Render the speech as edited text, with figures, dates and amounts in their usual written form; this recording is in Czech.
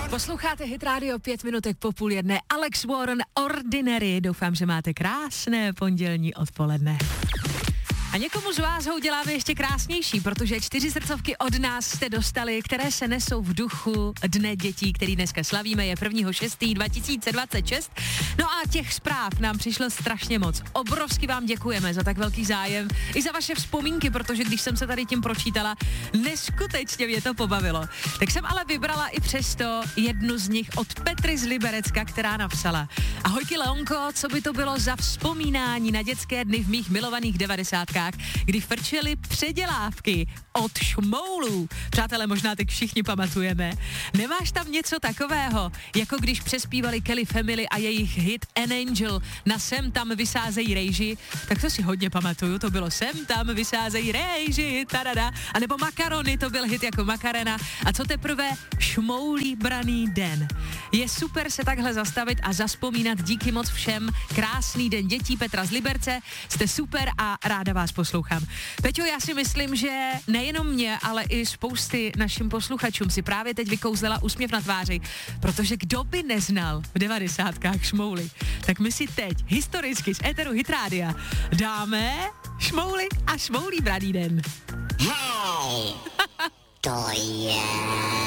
Posloucháte Hit Radio 5 minutek po půl jedné. Alex Warren, Ordinary. Doufám, že máte krásné pondělní odpoledne. A někomu z vás ho uděláme ještě krásnější, protože 4 srdcovky od nás jste dostali, které se nesou v duchu Dne dětí, který dneska slavíme, je 1.6.2026. No a těch zpráv nám přišlo strašně moc. Obrovsky vám děkujeme za tak velký zájem i za vaše vzpomínky, protože když jsem se tady tím pročítala, neskutečně mě to pobavilo. Tak jsem ale vybrala i přesto jednu z nich od Petry z Liberecka, která napsala: Ahojky Leonko, co by to bylo za vzpomínání na dětské dny v mých milovaných 90kách, kdy frčely předělávky od šmoulů. Přátelé, možná teď všichni pamatujeme. Nemáš tam něco takového, jako když přespívali Kelly Family a jejich hit An Angel na Sem tam vysázejí rejži? Tak to si hodně pamatuju, to bylo Sem tam vysázejí rejži, tadada. A nebo Makarony, to byl hit jako Makarena. A co teprve Šmoulí braný den. Je super se takhle zastavit a zazpomínat, díky moc všem. Krásný den dětí, Petra z Liberce, jste super a ráda vás poslouchám. Peťo, já si myslím, že nejenom mě, ale i spousty našim posluchačům si právě teď vykouzlela úsměv na tváři, protože kdo by neznal v 90kách šmouly, tak my si teď historicky z éteru Hit Rádia dáme šmouly a šmoulí braný den. Hej, to je